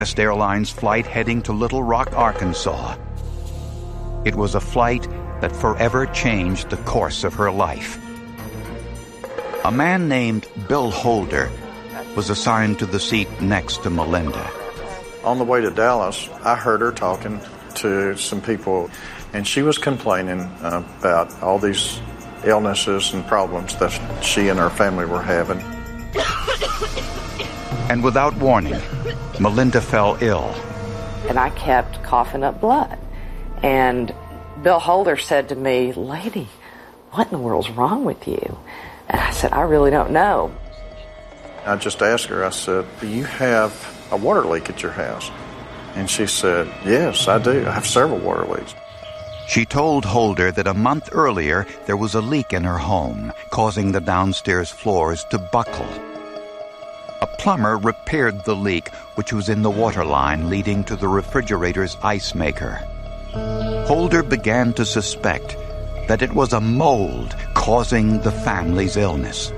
Southwest Airlines flight heading to Little Rock, Arkansas. It was a flight that forever changed the course of her life. A man named Bill Holder was assigned to the seat next to Melinda. On the way to Dallas, I heard her talking to some people, and she was complaining about all these illnesses and problems that she and her family were having. And without warning, Melinda fell ill. And I kept coughing up blood. And Bill Holder said to me, "Lady, what in the world's wrong with you?" And I said, "I really don't know." I just asked her, I said, "Do you have a water leak at your house?" And she said, "Yes, I do. I have several water leaks." She told Holder that a month earlier there was a leak in her home, causing the downstairs floors to buckle. A plumber repaired the leak, which was in the water line leading to the refrigerator's ice maker. Holder began to suspect that it was a mold causing the family's illness.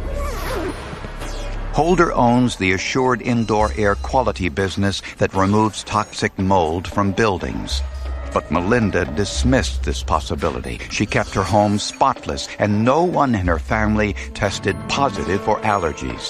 Holder owns the Assured Indoor Air Quality business that removes toxic mold from buildings. But Melinda dismissed this possibility. She kept her home spotless, and no one in her family tested positive for allergies.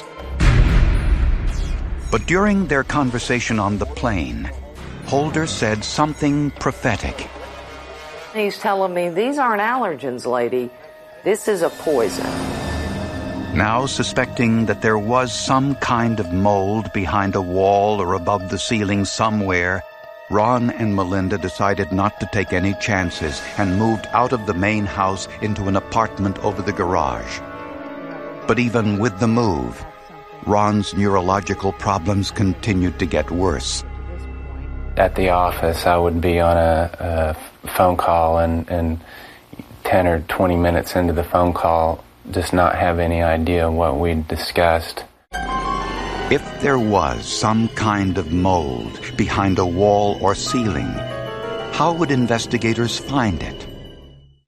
But during their conversation on the plane, Holder said something prophetic. He's telling me, "These aren't allergens, lady. This is a poison." Now suspecting that there was some kind of mold behind a wall or above the ceiling somewhere, Ron and Melinda decided not to take any chances and moved out of the main house into an apartment over the garage. But even with the move, Ron's neurological problems continued to get worse. At the office, I would be on a phone call and 10 or 20 minutes into the phone call, just not have any idea what we'd discussed. If there was some kind of mold behind a wall or ceiling, how would investigators find it?